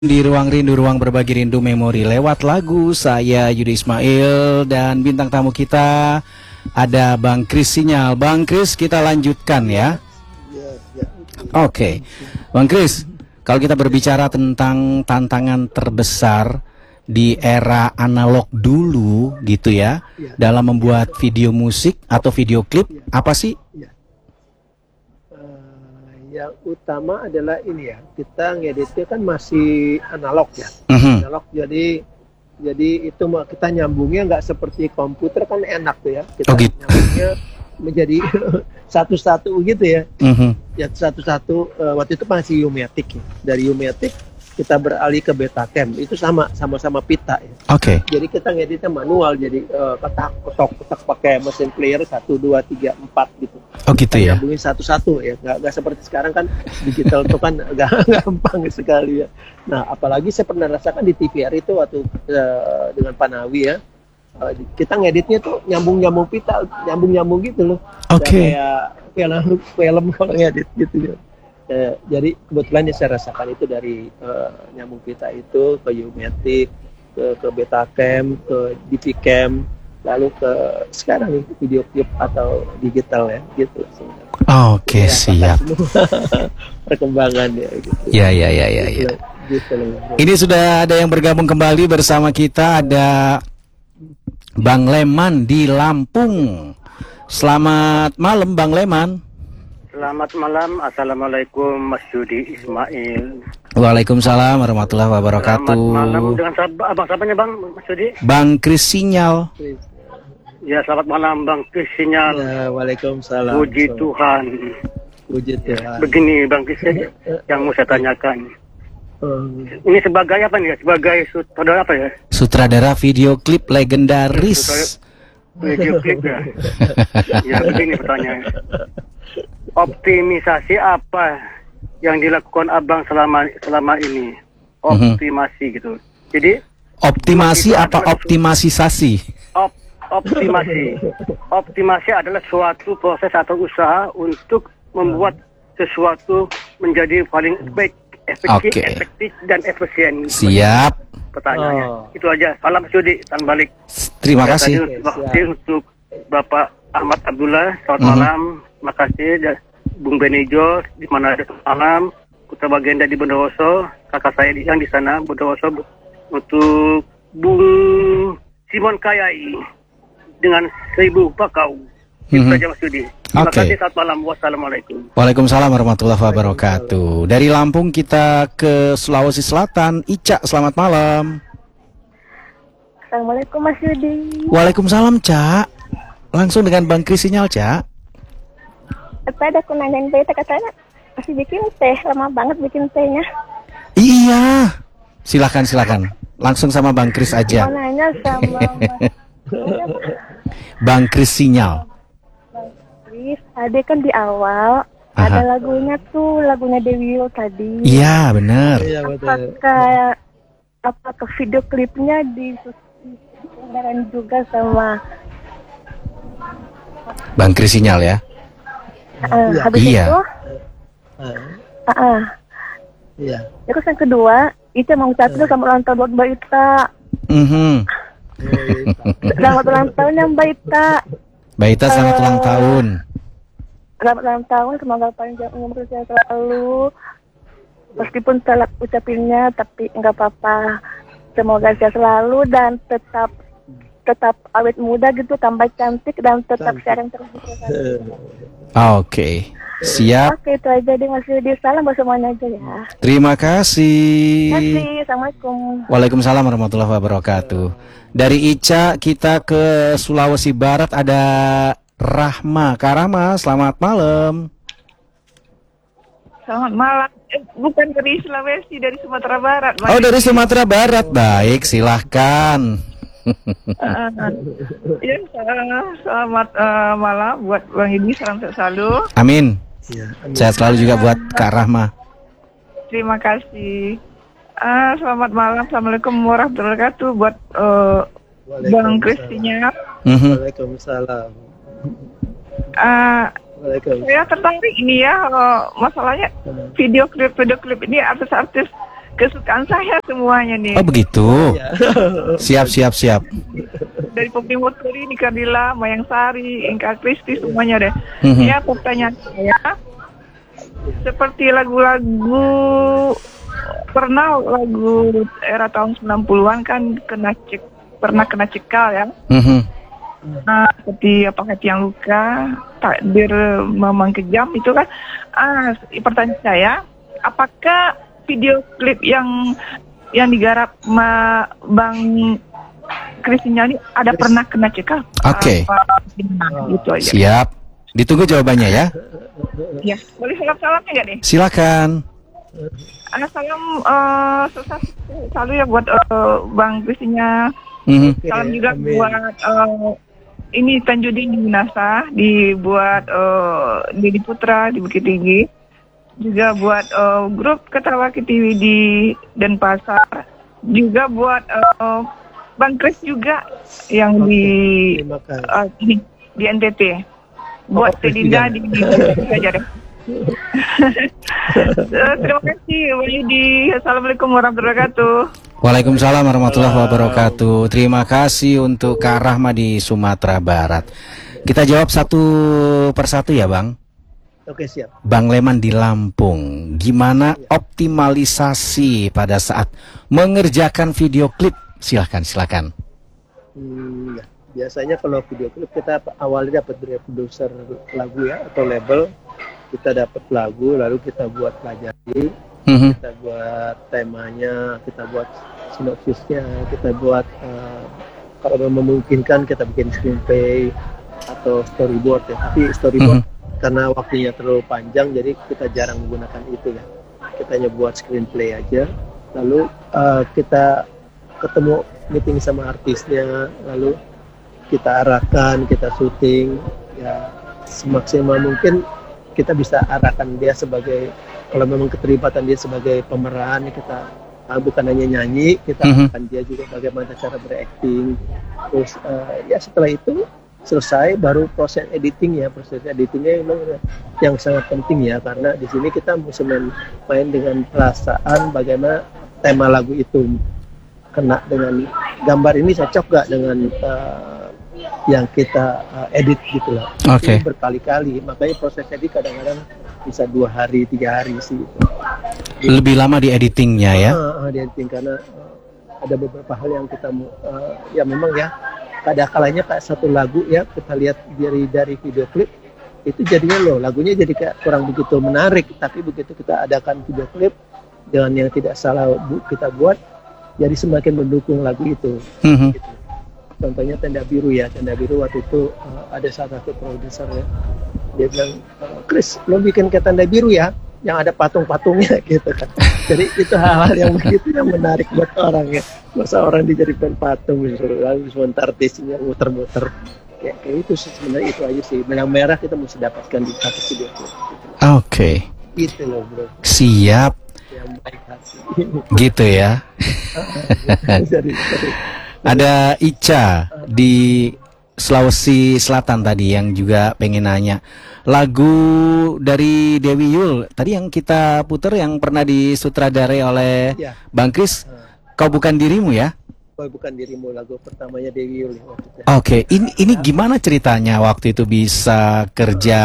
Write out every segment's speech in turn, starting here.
Di ruang rindu, ruang berbagi rindu memori lewat lagu. Saya Yudi Ismail dan bintang tamu kita ada Bang Kris Sinyal. Bang Kris, kita lanjutkan ya. Oke. Bang Kris, kalau kita berbicara tentang tantangan terbesar di era analog dulu gitu ya, dalam membuat video musik atau video klip, apa sih? Yang utama adalah ini ya, kita ngeditnya kan masih analog ya, analog, jadi itu kita nyambungnya nggak seperti komputer kan enak tuh ya, kita nyambungnya menjadi satu-satu gitu ya, ya satu-satu. Waktu itu masih U-matic ya. Dari U-matic kita beralih ke Betacam, itu sama-sama pita ya. Jadi kita ngeditnya manual, jadi kotak pakai mesin player 1, 2, 3, 4 gitu. Gitu ya. Nyambungin satu-satu ya, nggak seperti sekarang kan digital itu kan gampang sekali ya. Nah, apalagi saya pernah rasakan di TVR itu waktu dengan Panawi ya, kita ngeditnya tuh nyambung pita, nyambung gitu loh. Kayak film kalau ngedit gitu ya. Jadi kebetulan yang saya rasakan itu dari nyambung pita itu ke U-matic, ke Betacam, ke DV-Cam, lalu ke sekarang nih video klip atau digital ya gitu. Oke, siap. Perkembangan ya gitu. Ya. Gitu. Ini sudah ada yang bergabung kembali bersama kita, ada Bang Leman di Lampung. Selamat malam Bang Leman. Selamat malam, assalamualaikum Mas Yudi Ismail. Waalaikumsalam warahmatullahi wabarakatuh. Selamat malam dengan abang siapanya Bang Mas Yudi? Bang Kris Sinyal. Ya, selamat malam Bang Kris Sinyal. Ya, waalaikumsalam. Puji Tuhan. Puji Tuhan. Begini Bang Kris, yang mau saya tanyakan. Ini sebagai apa nih? Sebagai sutradara apa ya? Sutradara video klip legendaris. Video klip ya. Ya, begini pertanyaannya. Optimisasi apa yang dilakukan Abang selama ini? Optimasi gitu. Jadi optimasi apa optimisasi? Optimasi adalah suatu proses atau usaha untuk membuat sesuatu menjadi paling baik, efektif dan efisien. Siap. Pertanyaannya itu aja. Salam Sudi, salam balik. Terima kasih. Untuk Bapak Ahmad Abdullah, selamat malam. Makasih Bung Benijo di mana ada malam, Putra Bagenda di Bondowoso, kakak saya yang di sana Bondowoso, untuk Bung Simon Kayai dengan 1000 bakau. Itu saja Mas Yudi. Terima kasih, selamat malam. Wassalamualaikum. Waalaikumsalam warahmatullahi wabarakatuh. Dari Lampung kita ke Sulawesi Selatan. Ica, selamat malam. Assalamualaikum Mas Yudi. Waalaikumsalam Cak. Langsung dengan Bang Kris Sinyal Cak. Ada aku nanyain beta, katanya masih bikin teh, lama banget bikin tehnya. Iya. Silakan. Langsung sama Bang Kris aja. Mau nanya sama Bang Kris Sinyal. Bang Kris, ada kan di awal ada lagunya Dewi tadi. Iya, benar. Apakah video klipnya disusun juga sama Bang Kris Sinyal ya? Habis itu terus yang kedua itu mau ngucapin sama ulang tahun buat Mbak Ita. Selamat ulang tahun ya Mbak Ita. Mbak Ita selamat ulang tahun. Selamat ulang tahun, semoga panjang umur saya selalu. Meskipun telat ucapinnya tapi enggak apa-apa. Semoga saya selalu dan tetap awet muda gitu, tambah cantik dan tetap siaran terus. Oke, siap. Oke, itu aja deh Mas Yudi. Salam buat semuanya aja ya. Terima kasih. Assalamualaikum. Waalaikumsalam warahmatullahi wabarakatuh. Dari Ica kita ke Sulawesi Barat, ada Rahma. Kak Rahma, selamat malam. Selamat malam. Bukan dari Sulawesi, dari Sumatera Barat. Oh, dari Sumatera Barat. Baik, silahkan. Ya, selamat malam buat Bang Yudi, salam sehat selalu. Amin. Sehat selalu juga buat Kak Rahma. Terima kasih. Selamat malam, assalamualaikum warahmatullahi wabarakatuh buat Bang Kristinya. Waalaikumsalam. Saya tertarik ini ya, masalahnya video klip ini artis-artis kesukaan saya semuanya nih. Oh begitu. Ya. Siap. Dari Poppy Moturi, Nika Dila, Mayang Sari, Inka Kristi, semuanya deh. Mhm. Ya, pertanyaan saya, seperti lagu-lagu, pernah lagu era tahun 90-an kan pernah kena cekal ya. Mhm. Nah, seperti apa hati yang luka, takdir memang kejam itu kan. Pertanyaan saya, apakah video klip yang digarap Bang Krisnya ini ada pernah kena cekal? Oke. Gitu aja. Siap. Ditunggu jawabannya ya. Ya, boleh salam-salamnya nggak nih? Silakan. Salam sukses selalu ya buat Bang Krisnya. Mhm. Salam juga Amin. buat ini Tanjudin di Minasa, dibuat Didi Putra di Bukit Tinggi, juga buat grup Ketawa TV di Denpasar, juga buat Bang Kris juga yang Terima kasih. di NTT, buat Kris Sedinda juga. di aja deh. Terima kasih Bang Yudi. Assalamualaikum warahmatullahi wabarakatuh. Waalaikumsalam warahmatullahi wabarakatuh. Terima kasih untuk Kak Rahma di Sumatera Barat. Kita jawab satu persatu ya Bang. Oke, siap. Bang Leman di Lampung, gimana optimalisasi pada saat mengerjakan video klip? Silakan. Ya. Biasanya kalau video klip kita awalnya dapat dari produser lagu ya atau label, kita dapat lagu lalu kita buat pelajari, Mhm. kita buat temanya, kita buat sinopsisnya, kita buat kalau memungkinkan kita bikin screenplay atau storyboard ya. Tapi storyboard karena waktunya terlalu panjang jadi kita jarang menggunakan itu ya. Kita hanya buat screenplay aja. Lalu kita ketemu meeting sama artisnya, lalu kita arahkan, kita syuting ya semaksimal mungkin kita bisa arahkan dia sebagai, kalau memang keterlibatan dia sebagai pemeran, kita bukan hanya nyanyi, kita arahkan dia juga bagaimana cara berakting. Terus ya setelah itu selesai baru proses editing ya. Proses editingnya memang yang sangat penting ya, karena di sini kita mesti main dengan perasaan bagaimana tema lagu itu kena dengan gambar ini, cocok gak dengan yang kita edit gitu lah. Oke. Ini berkali-kali, makanya proses edit kadang-kadang bisa 2 hari 3 hari sih. Lebih lama di editingnya ya. Di editing karena ada beberapa hal yang kita ya memang ya kadang-kalanya kayak satu lagu ya kita lihat dari video klip itu jadinya loh lagunya jadi kayak kurang begitu menarik, tapi begitu kita adakan video klip dengan yang tidak salah kita buat jadi semakin mendukung lagu itu. Mhm. Gitu. Contohnya Tenda Biru ya, Tenda Biru waktu itu ada salah satu produser ya, dia bilang, Chris lo bikin kayak Tenda Biru ya, yang ada patung-patungnya gitu kan. Jadi itu hal-hal yang begitu yang menarik buat orang ya. Masa orang dijadikan patung lalu sebentar artisnya muter-muter ya, kayak itu sih sebenarnya. Itu aja sih, benang merah kita mesti dapatkan di satu video klip gitu. Oke. Itu loh bro, Siap. yang baik hati. Gitu ya. Jadi Ada Ica di Sulawesi Selatan tadi yang juga pengen nanya lagu dari Dewi Yul tadi yang kita putar yang pernah disutradarai oleh ya, Bang Kris, Kau Bukan Dirimu ya. Kau Bukan Dirimu, lagu pertamanya Dewi Yul waktu itu. Oke, ini gimana ceritanya waktu itu bisa kerja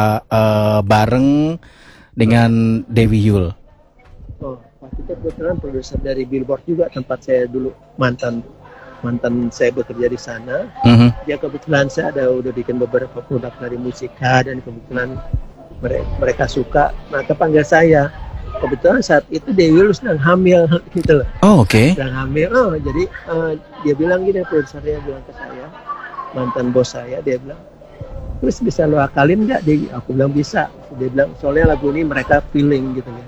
bareng dengan Dewi Yul? Oh, waktu itu kebetulan produser dari Billboard juga, tempat saya dulu mantan saya bekerja di sana. Dia kebetulan saya udah bikin beberapa produk dari musika dan kebetulan mereka suka, maka panggil saya. Kebetulan saat itu Dewi Yul sedang hamil gitu loh. Oh, oke. Sedang hamil. Jadi dia bilang gini, produsernya bilang ke saya, mantan bos saya, dia bilang, terus bisa lo akalin nggak Dewi? Aku bilang bisa. Dia bilang soalnya lagu ini mereka feeling gitu ya.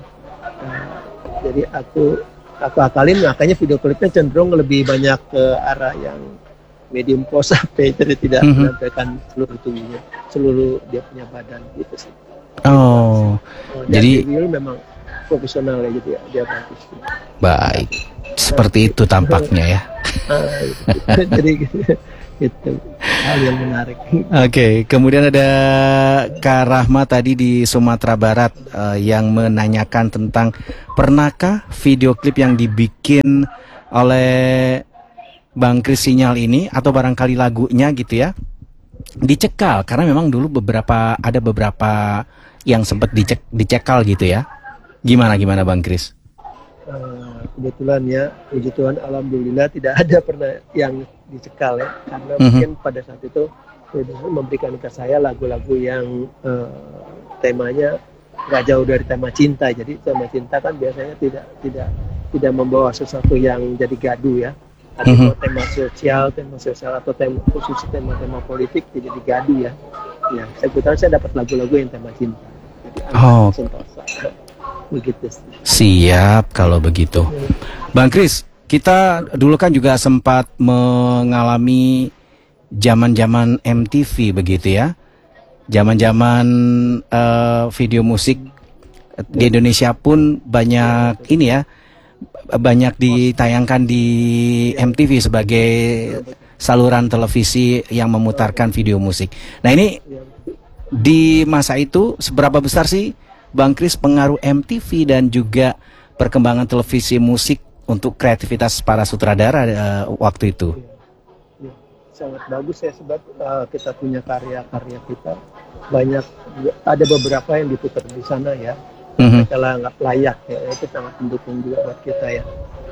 Jadi aku akalin, makanya video klipnya cenderung lebih banyak ke arah yang medium close up ya, jadi tidak menampilkan seluruh tubuhnya, seluruh dia punya badan gitu sih. Oh, jadi Dewi Yul memang profesional ya, jadi dia bagus. baik. Seperti itu tampaknya ya. Jadi gitu. hal yang menarik. Oke, kemudian ada Kak Rahma tadi di Sumatera Barat yang menanyakan tentang pernahkah video klip yang dibikin oleh Bang Kris Sinyal ini atau barangkali lagunya gitu ya dicekal karena memang dulu ada beberapa yang sempat dicekal gitu ya. Gimana Bang Kris? Kebetulan ya, puji Tuhan, alhamdulillah tidak ada pernah yang dicekal ya, karena mungkin pada saat itu memberikan ke saya lagu-lagu yang temanya nggak jauh dari tema cinta. Jadi tema cinta kan biasanya tidak membawa sesuatu yang jadi gaduh ya. Atau tema sosial atau khusus tema politik jadi gaduh ya. Ya, kebetulan saya dapat lagu-lagu yang tema cinta. Jadi sentosa. Begitu. Siap kalau begitu. Bang Kris, kita dulu kan juga sempat mengalami zaman-zaman MTV begitu ya. Zaman-zaman video musik di Indonesia pun banyak ini ya. Banyak ditayangkan di MTV sebagai saluran televisi yang memutarkan video musik. Nah, ini di masa itu seberapa besar sih Bang Kris pengaruh MTV dan juga perkembangan televisi musik untuk kreativitas para sutradara waktu itu? Ya, sangat bagus ya, sebab kita punya karya-karya kita banyak, ada beberapa yang diputar di sana ya. Kalau nggak layak ya, itu sangat mendukung juga buat kita ya.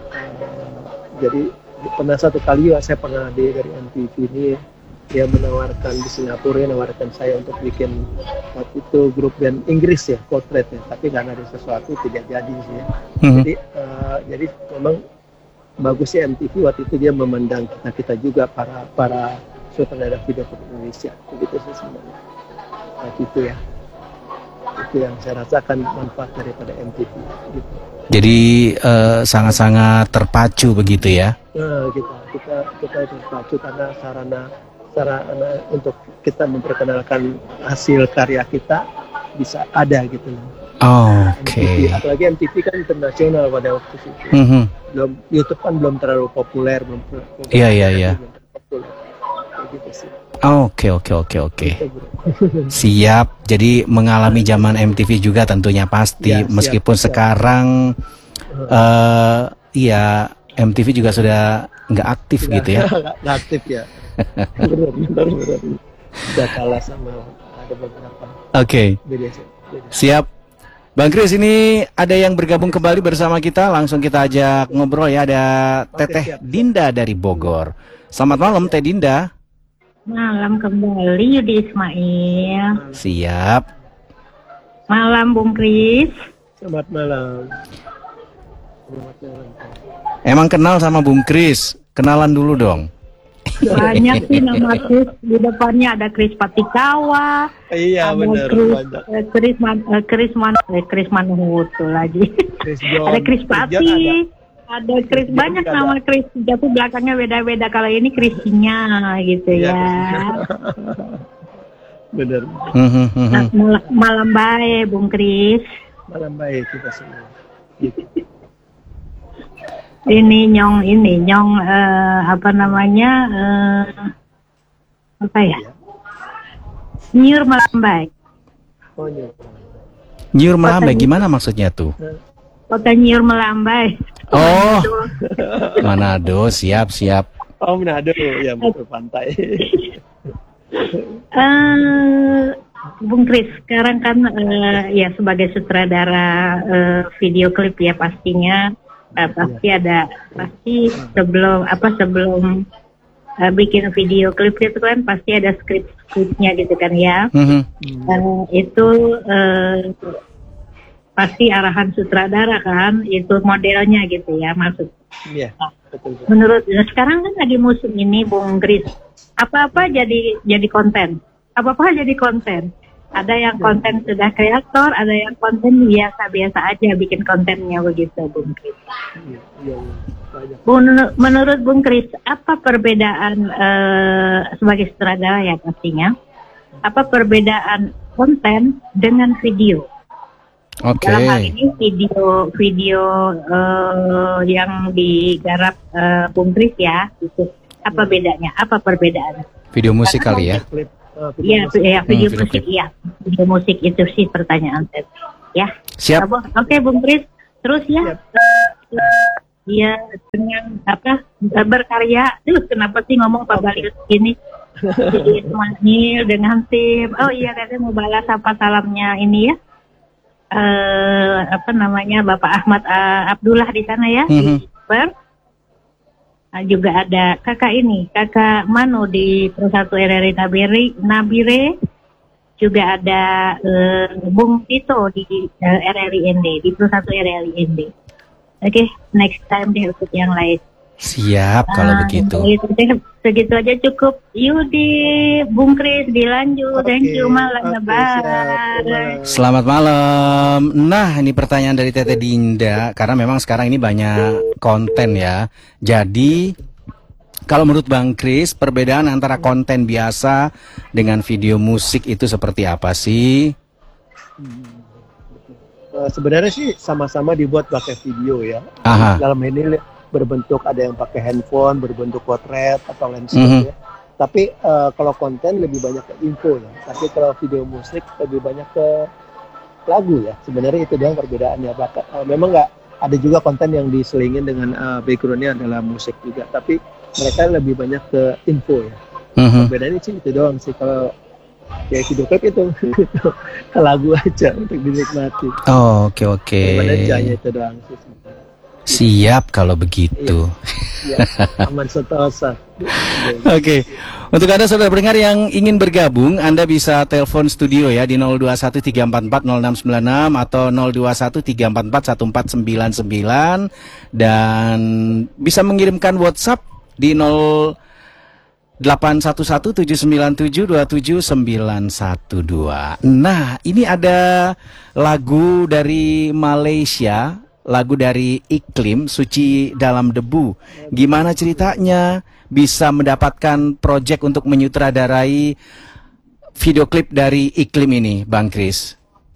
Jadi pernah satu kali ya, saya pernah dari MTV ini dia menawarkan di Singapura, menawarkan saya untuk bikin waktu itu grup band Inggris ya, Portrait ya, tapi karena ada sesuatu tidak jadi sih ya. Jadi memang bagusnya MTV waktu itu dia memandang kita juga para sutradara video Indonesia, begitu sih sebenarnya. Nah, gitu ya. Itu yang saya rasakan manfaat daripada MTV. Gitu. Jadi sangat-sangat terpacu begitu ya? Nah, kita terpacu karena sarana untuk kita memperkenalkan hasil karya kita bisa ada gitu loh. Oke. Apalagi MTV kan internasional pada waktu itu. Belum, YouTube kan belum terlalu populer, Iya. Gitu sih. Oke. Siap. Jadi mengalami zaman MTV juga tentunya pasti. Ya, meskipun siap. Sekarang MTV juga sudah nggak aktif gitu ya. Nggak aktif ya. Benar. Sudah kalah sama ada beberapa. Oke. Beda. Siap. Bang Kris, ini ada yang bergabung kembali bersama kita. Langsung kita ajak ngobrol ya. Ada Teteh Dinda dari Bogor. Selamat malam Teh Dinda. Malam kembali Yudi Ismail. Siap. Malam Bung Kris. Selamat malam. Emang kenal sama Bung Kris? Kenalan dulu dong. Banyak sih nama Kris. Di depannya ada Kris Patikawa. Iya benar. Kris Manuhutu lagi. Ada Kris Pati. Ada Kris, banyak nama Kris. Tapi belakangnya beda-beda. Kalau ini Krisnya gitu ya. Benar. Malam baik Bung Kris. Malam baik kita semua. Gitu. Ini nyong apa namanya apa ya? Nyur melambai. Oh, nyur. Nyur melambai gimana maksudnya tuh? Kota Nyur melambai. Oh. Manado, siap. Oh, Manado ya, betul pantai. Bung Kris, sekarang kan ya sebagai sutradara video klip ya pastinya pasti sebelum bikin video klip itu kan pasti ada skripnya gitu kan ya. Itu pasti arahan sutradara kan, itu modelnya gitu ya maksud. Iya. Betul. Menurut sekarang kan lagi musim ini Bung Kris, apa-apa jadi konten. Apa-apa jadi konten. Ada yang konten sudah kreator, ada yang konten biasa-biasa aja bikin kontennya begitu, Bung Kris. Iya. Menurut Bung Kris, apa perbedaan sebagai sutradara ya pastinya? Apa perbedaan konten dengan video? Oke. Dalam hal ini video yang digarap Bung Kris ya, itu apa bedanya? Apa perbedaan? Video musik kali ya. Klip, Iya, musik. ya, video video musik, klip. iya. Video musik itu sih pertanyaan saya. Ya. Siap. Oke, Bung Kris. Terus ya. Siap. Iya, dengan berkarya. Kenapa sih ngomong Pak Balik gini? Jadi Ismail dengan tim. Oh iya, katanya mau balas apa salamnya ini ya. Bapak Ahmad Abdullah di sana ya, di Perth. Juga ada kakak Mano di Persatu RRI Nabire. Juga ada Bung Tito di RRI ND, di Persatu RRI ND. Oke, next time deh untuk yang lain. Siap kalau begitu. Segitu aja cukup. Yudi, Bung Kris, dilanjut. Thank you, malam. Oke, Bye. siap. Selamat malam. Nah, ini pertanyaan dari Tete Dinda karena memang sekarang ini banyak konten ya. Jadi kalau menurut Bang Kris, perbedaan antara konten biasa dengan video musik itu seperti apa sih? Sebenarnya sih sama-sama dibuat pakai video ya. Aha. Dalam ini berbentuk ada yang pakai handphone, berbentuk potret atau landscape ya. Tapi kalau konten lebih banyak ke info ya. Tapi kalau video musik lebih banyak ke lagu ya. Sebenarnya itu doang perbedaannya. Memang nggak ada juga konten yang diselingin dengan backgroundnya adalah musik juga. Tapi mereka lebih banyak ke info ya. Perbedaannya sih itu doang sih. Kalau kayak video clip itu ke lagu aja untuk dinikmati. Oh, oke. Hanya itu doang sih. Siap kalau begitu. Ya, aman sentosa. Oke. Untuk Anda saudara pendengar yang ingin bergabung, Anda bisa telepon studio ya di 0213440696 atau 0213441499 dan bisa mengirimkan WhatsApp di 0811-797-27912. Nah, ini ada lagu dari Malaysia, lagu dari Iklim, Suci Dalam Debu. Gimana ceritanya bisa mendapatkan proyek untuk menyutradarai video klip dari Iklim ini, Bang Kris?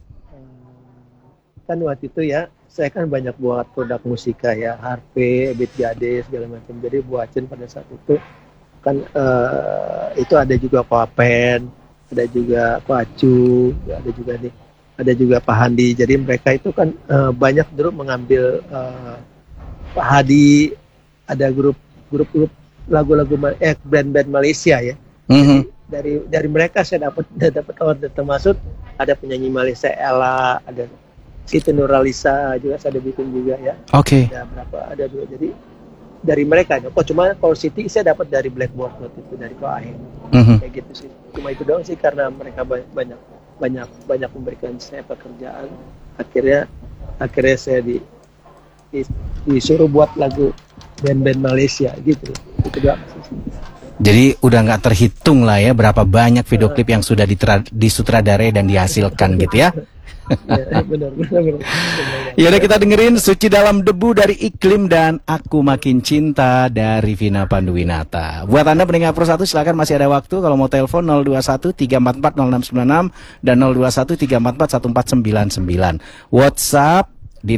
Kan waktu itu ya, saya kan banyak buat produk musika ya, harpe, beat gade, segala macam. Jadi buatin pada saat itu kan itu ada juga Koapen, ada juga Koacu, ada juga nih, ada juga Pak Handi. Jadi mereka itu kan banyak dulu mengambil Pak Hadi, ada grup lagu-lagu band-band Malaysia ya. Jadi dari mereka saya dapat order, termasuk ada penyanyi Malaysia Ella, ada Siti Nuralisa juga saya ada bikin juga ya. Oke. Ada berapa? Ada dua. Jadi dari mereka. Cuma kalau Siti saya dapat dari Blackboard waktu itu, dari Koahen. Kayak gitu sih. Cuma itu doang sih karena mereka banyak memberikan saya pekerjaan. Akhirnya saya disuruh buat lagu band-band Malaysia gitu. Itu doang sih. Jadi udah nggak terhitung lah ya berapa banyak video klip yang sudah disutradarai dan dihasilkan gitu ya. Ya, benar. Ya udah kita dengerin Suci Dalam Debu dari Iklim dan Aku Makin Cinta dari Vina Panduwinata. Buat Anda pendengar Persatu silakan masih ada waktu kalau mau telepon 0213440696 dan 0213441499. WhatsApp di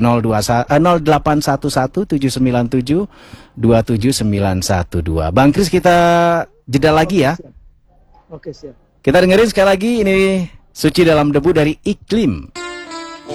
0811-797-27912. Bang Kris kita jeda lagi ya. Oke, siap. Kita dengerin sekali lagi ini Suci Dalam Debu dari Iklim.